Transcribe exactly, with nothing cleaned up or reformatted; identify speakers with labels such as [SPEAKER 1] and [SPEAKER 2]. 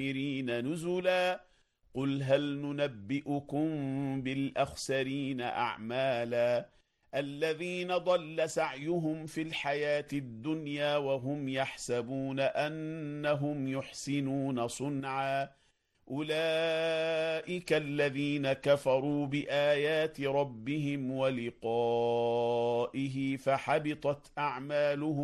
[SPEAKER 1] نزلا قل هل ننبئكم بالأخسرين أعمالا الذين ضل سعيهم في الحياة الدنيا وهم يحسبون أنهم يحسنون صنعا أولئك الذين كفروا بآيات ربهم ولقائه فحبطت أعمالهم